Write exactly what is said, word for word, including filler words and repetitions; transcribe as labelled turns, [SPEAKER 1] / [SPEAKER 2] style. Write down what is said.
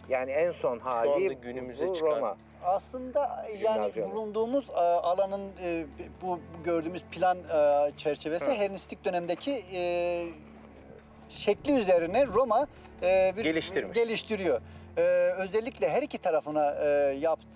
[SPEAKER 1] Yani en son hali
[SPEAKER 2] anda günümüze
[SPEAKER 1] bu
[SPEAKER 2] çıkan.
[SPEAKER 1] Roma.
[SPEAKER 3] Aslında yani
[SPEAKER 1] Gimnazyonu.
[SPEAKER 3] bulunduğumuz e, alanın e, bu gördüğümüz plan e, çerçevesi
[SPEAKER 1] Hı.
[SPEAKER 3] Helenistik dönemdeki e, şekli üzerine Roma e, bir
[SPEAKER 2] Geliştirmiş.
[SPEAKER 3] geliştiriyor. E, özellikle her iki tarafına e, yaptı,